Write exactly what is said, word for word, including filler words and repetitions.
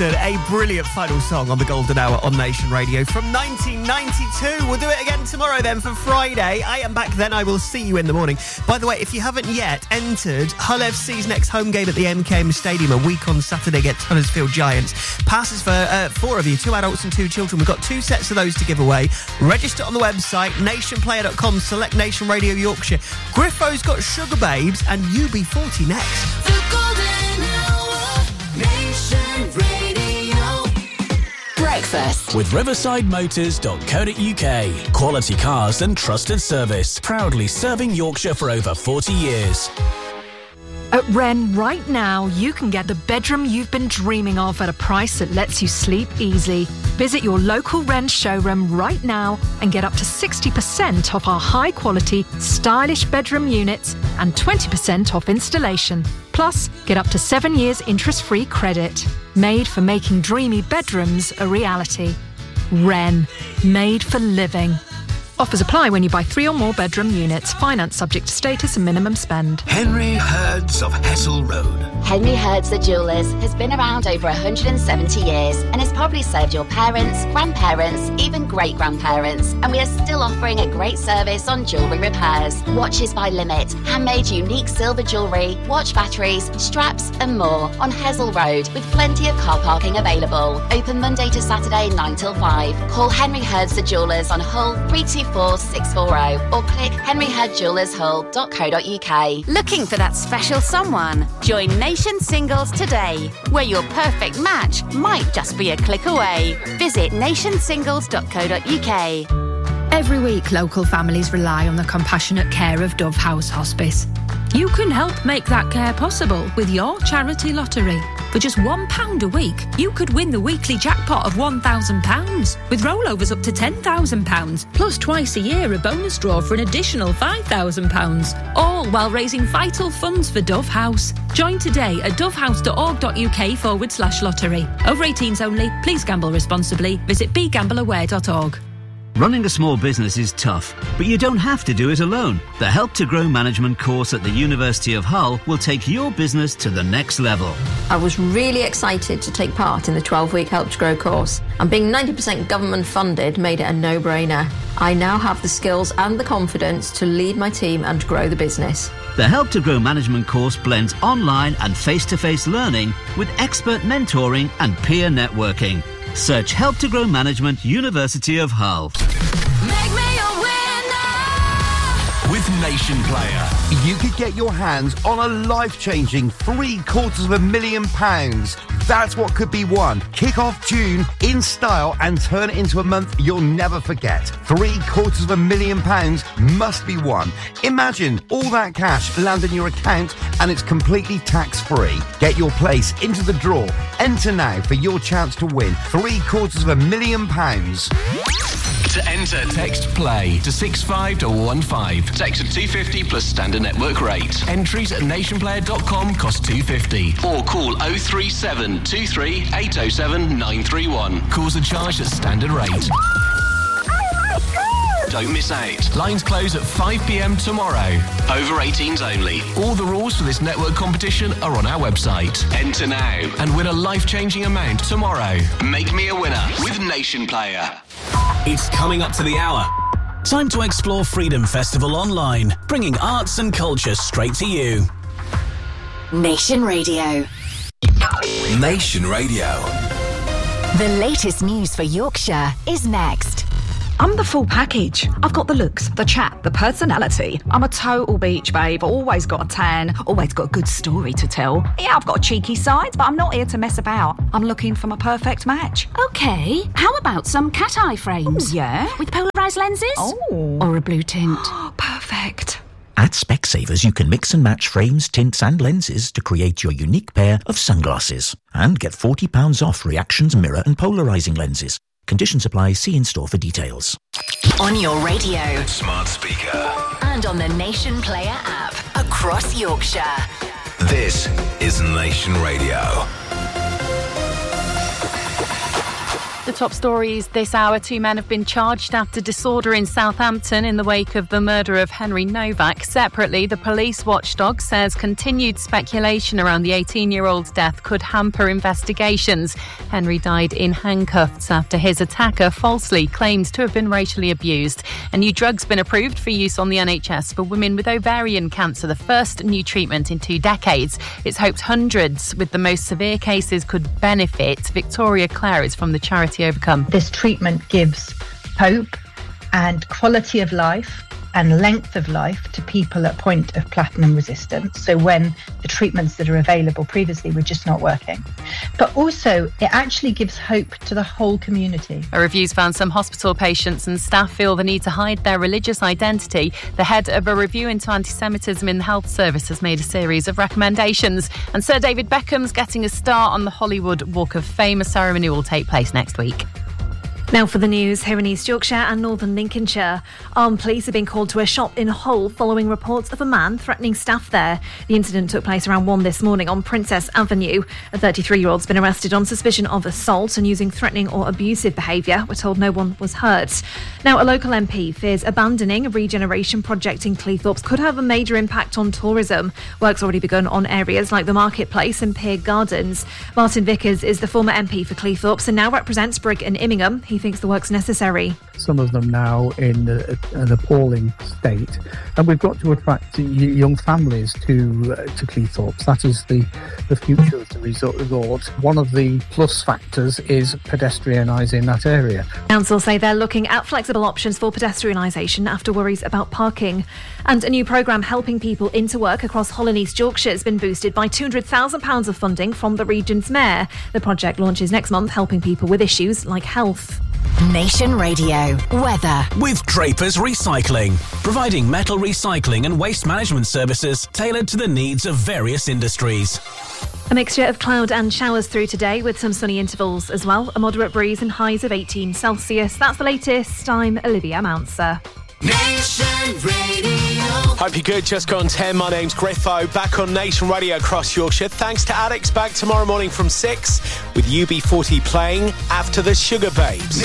Kingston, a brilliant final song on the Golden Hour on Nation Radio from nineteen ninety-two. We'll do it again tomorrow then for Friday. I am back then. I will see you in the morning. By the way, if you haven't yet entered Hull F C's next home game at the M K M Stadium a week on Saturday against Huddersfield Giants, passes for uh, four of you, two adults and two children. We've got two sets of those to give away. Register on the website, nation player dot com, select Nation Radio Yorkshire. Griffo's got Sugar Babes and U B forty next. The Golden Hour, Nation Radio. Breakfast with riverside motors dot co dot uk. Quality cars and trusted service. Proudly serving Yorkshire for over forty years. At Wren, right now, you can get the bedroom you've been dreaming of at a price that lets you sleep easy. Visit your local Wren showroom right now and get up to sixty percent off our high-quality, stylish bedroom units and twenty percent off installation. Plus, get up to seven years interest-free credit. Made for making dreamy bedrooms a reality. Wren, made for living. Offers apply when you buy three or more bedroom units. Finance subject to status and minimum spend. Henry Hurd's of Hessel Road. Henry Hurd's The Jewellers has been around over one hundred seventy years and has probably served your parents, grandparents, even great-grandparents. And we are still offering a great service on jewellery repairs. Watches by Limit, handmade unique silver jewellery, watch batteries, straps and more on Hessel Road with plenty of car parking available. Open Monday to Saturday nine till five. Call Henry Hurd's The Jewellers on Hull three two four six four zero or click henry hurd jewellers hull dot co dot uk. Looking for that special someone? Join Nation Singles today, where your perfect match might just be a click away. Visit nation singles dot co dot uk. Every week, local families rely on the compassionate care of Dove House Hospice. You can help make that care possible with your charity lottery. For just one pound a week, you could win the weekly jackpot of one thousand pounds, with rollovers up to ten thousand pounds, plus twice a year a bonus draw for an additional five thousand pounds, all while raising vital funds for Dove House. Join today at dovehouse dot org dot uk forward slash lottery. Over eighteens only. Please gamble responsibly. Visit be gamble aware dot org. Running a small business is tough, but you don't have to do it alone. The Help to Grow Management course at the University of Hull will take your business to the next level. I was really excited to take part in the twelve-week Help to Grow course, and being ninety percent government funded made it a no-brainer. I now have the skills and the confidence to lead my team and grow the business. The Help to Grow Management course blends online and face-to-face learning with expert mentoring and peer networking. Search Help to Grow Management, University of Hull. Make me a winner! With Nation Player. You could get your hands on a life-changing three quarters of a million pounds. That's what could be won. Kick off June in style and turn it into a month you'll never forget. Three quarters of a million pounds must be won. Imagine all that cash land in your account and it's completely tax-free. Get your place into the draw. Enter now for your chance to win three quarters of a million pounds. To enter, text PLAY to six five one five. Text at two fifty plus standard network rate. Entries at nation player dot com cost two fifty. Or call oh three seven two three eight oh seven nine three one. Calls are charged at standard rate. Don't miss out. Lines close at five p.m. tomorrow. Over eighteens only. All the rules for this network competition are on our website. Enter now and win a life-changing amount tomorrow. Make me a winner with Nation Player. It's coming up to the hour. Time to explore Freedom Festival online, bringing arts and culture straight to you. Nation Radio. Nation Radio. The latest news for Yorkshire is next. I'm the full package. I've got the looks, the chat, the personality. I'm a total beach babe, always got a tan, always got a good story to tell. Yeah, I've got a cheeky side, but I'm not here to mess about. I'm looking for my perfect match. Okay, how about some cat eye frames? Ooh, yeah? With polarised lenses? Oh. Or a blue tint? Perfect. At Specsavers, you can mix and match frames, tints and lenses to create your unique pair of sunglasses. And get forty pounds off Reactions mirror and polarising lenses. Conditions apply. See in-store for details. On your radio. Smart speaker. And on the Nation Player app. Across Yorkshire. This is Nation Radio. The top stories this hour. Two men have been charged after disorder in Southampton in the wake of the murder of Henry Novak. Separately, the police watchdog says continued speculation around the eighteen-year-old's death could hamper investigations. Henry died in handcuffs after his attacker falsely claimed to have been racially abused. A new drug's been approved for use on the N H S for women with ovarian cancer, the first new treatment in two decades. It's hoped hundreds with the most severe cases could benefit. Victoria Clare is from the charity Overcome. This treatment gives hope and quality of life and length of life to people at point of platinum resistance. So when the treatments that are available previously were just not working. But also it actually gives hope to the whole community. A review's found some hospital patients and staff feel the need to hide their religious identity. The head of a review into anti-Semitism in the health service has made a series of recommendations. And Sir David Beckham's getting a star on the Hollywood Walk of Fame. A ceremony will take place next week. Now for the news here in East Yorkshire and Northern Lincolnshire. Armed police have been called to a shop in Hull following reports of a man threatening staff there. The incident took place around one this morning on Princess Avenue. A thirty-three-year-old's been arrested on suspicion of assault and using threatening or abusive behaviour. We're told no one was hurt. Now a local M P fears abandoning a regeneration project in Cleethorpes could have a major impact on tourism. Work's already begun on areas like the Marketplace and Pier Gardens. Martin Vickers is the former M P for Cleethorpes and now represents Brigg and Immingham. He thinks the work's necessary. Some of them now in a, an appalling state, and we've got to attract young families to uh, to Cleethorpes. That is the, the future of the resort. One of the plus factors is pedestrianising that area. Council say they're looking at flexible options for pedestrianisation after worries about parking. And a new programme helping people into work across Hull and East Yorkshire has been boosted by two hundred thousand pounds of funding from the region's mayor. The project launches next month, helping people with issues like health. Nation Radio weather with Draper's Recycling, providing metal recycling and waste management services tailored to the needs of various industries. A mixture of cloud and showers through today with some sunny intervals as well. A moderate breeze and highs of eighteen Celsius. That's the latest. I'm Olivia Mounser. Nation Radio. Hope you're good. Just gone ten. My name's Griffo. Back on Nation Radio across Yorkshire. Thanks to Addicts. Back tomorrow morning from six with U B forty playing after the Sugar Babes.